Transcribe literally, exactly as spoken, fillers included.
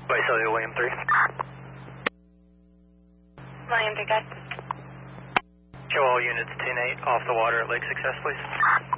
Visalia, William three. William three, good. Show all units ten eight off the water at Lake Success, please.